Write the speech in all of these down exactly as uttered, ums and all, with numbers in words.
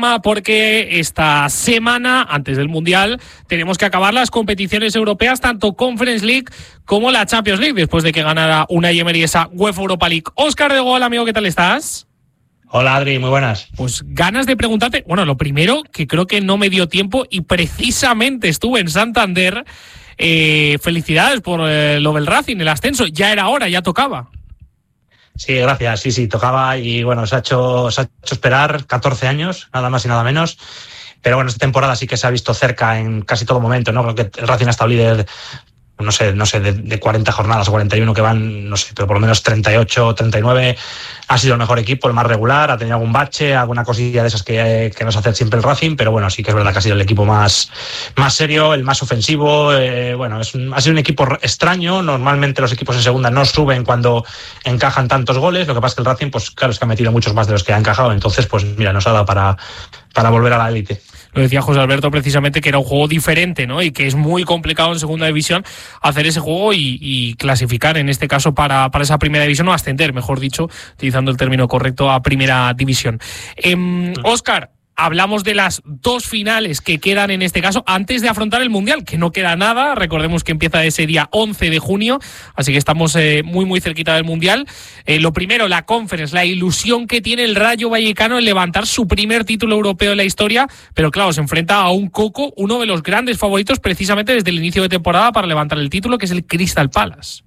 porque esta semana, antes del Mundial, tenemos que acabar las competiciones europeas, tanto Conference League como la Champions League, después de que ganara Unai Emery esa UEFA Europa League. Óscar de Gol, amigo, ¿qué tal estás? Hola, Adri, muy buenas. Pues ganas de preguntarte, bueno, lo primero, que creo que no me dio tiempo y precisamente estuve en Santander. Eh, felicidades por eh, lo del Racing, el ascenso, ya era hora, ya tocaba. Sí, gracias, sí, sí, tocaba y bueno, se ha hecho, se ha hecho esperar catorce años, nada más y nada menos. Pero bueno, esta temporada sí que se ha visto cerca en casi todo momento, ¿no? Creo que el Racing ha estado líder, no sé, no sé, de, de cuarenta jornadas o cuarenta y uno que van, no sé, pero por lo menos treinta y ocho, treinta y nueve ha sido el mejor equipo, el más regular, ha tenido algún bache, alguna cosilla de esas que, que nos hace siempre el Racing, pero bueno, sí que es verdad que ha sido el equipo más, más serio, el más ofensivo, eh, bueno, es un, ha sido un equipo extraño. Normalmente los equipos en segunda no suben cuando encajan tantos goles, lo que pasa es que el Racing, pues claro, es que ha metido muchos más de los que ha encajado, entonces pues mira, nos ha dado para, para volver a la élite. Lo decía José Alberto precisamente, que era un juego diferente, ¿no? Y que es muy complicado en segunda división hacer ese juego y, y clasificar, en este caso, para, para esa primera división, o ascender, mejor dicho, utilizando el término correcto, a primera división. Eh, Óscar, hablamos de las dos finales que quedan en este caso antes de afrontar el Mundial, que no queda nada. Recordemos que empieza ese día once de junio, así que estamos eh, muy muy cerquita del Mundial. Eh, lo primero, la Conference, la ilusión que tiene el Rayo Vallecano en levantar su primer título europeo en la historia, pero claro, se enfrenta a un Coco, uno de los grandes favoritos precisamente desde el inicio de temporada para levantar el título, que es el Crystal Palace.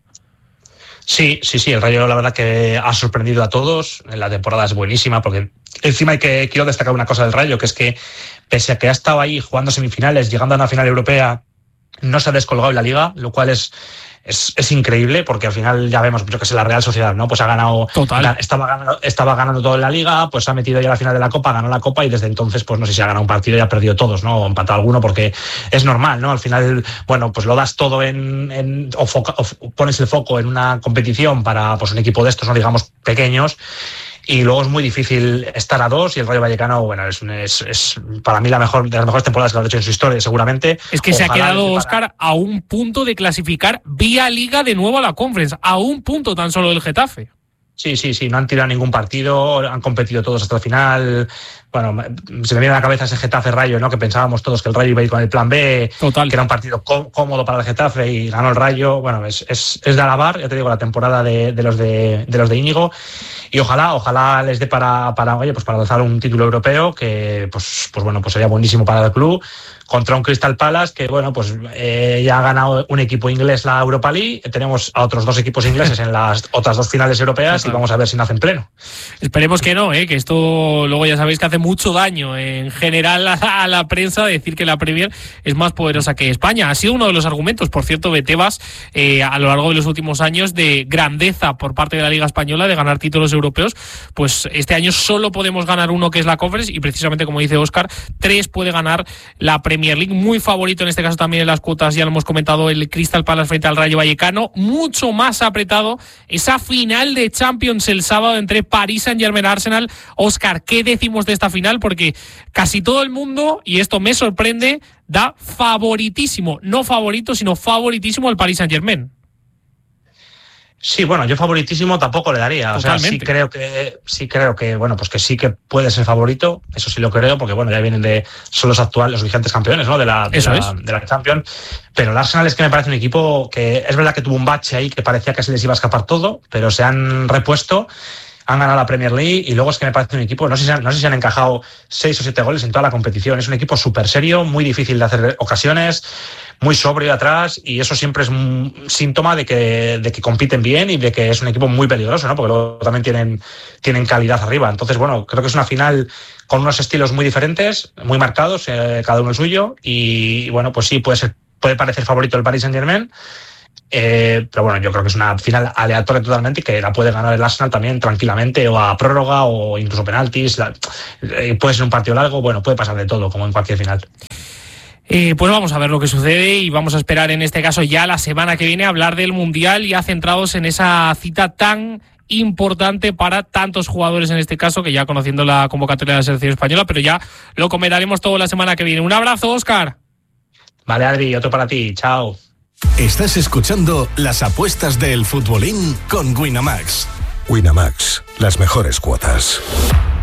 Sí, sí, sí, el Rayo la verdad que ha sorprendido a todos. La temporada es buenísima porque encima hay que quiero destacar una cosa del Rayo, que es que pese a que ha estado ahí jugando semifinales, llegando a una final europea, no se ha descolgado en la Liga, lo cual es Es, es increíble porque al final ya vemos, yo que sé, la Real Sociedad, ¿no? Pues ha ganado, Total. Estaba ganando, estaba ganando todo en la Liga, pues ha metido ya la final de la Copa, ganó la Copa y desde entonces, pues no sé si ha ganado un partido y ha perdido todos, ¿no? O empatado alguno, porque es normal, ¿no? Al final, bueno, pues lo das todo en, en o, foca, o pones el foco en una competición para pues un equipo de estos, no digamos pequeños. Y luego es muy difícil estar a dos y el Rayo Vallecano, bueno, es, es, es para mí la mejor de las mejores temporadas que ha hecho en su historia, seguramente. Es que Ojalá se ha quedado, para... Óscar, a un punto de clasificar vía Liga de nuevo a la Conference, a un punto tan solo del Getafe. Sí, sí, sí, no han tirado ningún partido, han competido todos hasta el final. Bueno, se me viene a la cabeza ese Getafe Rayo, ¿no? Que pensábamos todos que el Rayo iba a ir con el plan B, Total. Que era un partido cómodo para el Getafe y ganó el Rayo. Bueno, es, es, es de alabar, ya te digo, la temporada de, de los de, de los de Íñigo. Y ojalá, ojalá les dé para, para, oye, pues para alzar un título europeo que, pues, pues bueno, pues sería buenísimo para el club. Contra un Crystal Palace que, bueno, pues eh, ya ha ganado un equipo inglés la Europa League. Tenemos a otros dos equipos ingleses en las otras dos finales europeas. Total. Y vamos a ver si nacen pleno. Esperemos que no, ¿eh? Que esto luego ya sabéis que hace mucho daño en general a, a la prensa decir que la Premier es más poderosa que España. Ha sido uno de los argumentos, por cierto, de Tebas eh, a lo largo de los últimos años de grandeza por parte de la Liga Española de ganar títulos europeos. Pues este año solo podemos ganar uno, que es la Conference, y precisamente como dice Óscar, tres puede ganar la Premier League. Muy favorito en este caso también en las cuotas, ya lo hemos comentado, el Crystal Palace frente al Rayo Vallecano. Mucho más apretado esa final de Champions el sábado entre Paris Saint-Germain y Arsenal. Óscar, ¿qué decimos de esta final? Porque casi todo el mundo, y esto me sorprende, da favoritísimo, no favorito, sino favoritísimo al Paris Saint-Germain. Sí, bueno, yo favoritísimo tampoco le daría. Totalmente. O sea, sí creo que, sí creo que, bueno, pues que sí que puede ser favorito. Eso sí lo creo, porque bueno, ya vienen de, son los actuales, los vigentes campeones, ¿no? De la, de Eso la, es. de la Champions. Pero el Arsenal es que me parece un equipo que es verdad que tuvo un bache ahí que parecía que se les iba a escapar todo, pero se han repuesto. Han ganado la Premier League y luego es que me parece un equipo, no sé si han, no sé si han encajado seis o siete goles en toda la competición. Es un equipo súper serio, muy difícil de hacer ocasiones, muy sobrio atrás, y eso siempre es un síntoma de que, de que compiten bien y de que es un equipo muy peligroso, ¿no? Porque luego también tienen, tienen calidad arriba. Entonces, bueno, creo que es una final con unos estilos muy diferentes, muy marcados, eh, cada uno el suyo, y bueno, pues sí, puede ser, puede parecer favorito el Paris Saint-Germain. Eh, pero bueno, yo creo que es una final aleatoria totalmente y que la puede ganar el Arsenal también tranquilamente, o a prórroga o incluso penaltis. La, eh, puede ser un partido largo, bueno, puede pasar de todo, como en cualquier final. Eh, pues vamos a ver lo que sucede y vamos a esperar en este caso ya la semana que viene a hablar del Mundial, ya centrados en esa cita tan importante para tantos jugadores en este caso, que ya conociendo la convocatoria de la selección española, pero ya lo comentaremos todo la semana que viene. Un abrazo, Óscar. Vale, Adri, otro para ti. Chao. Estás escuchando las apuestas del futbolín con Winamax. Winamax, las mejores cuotas.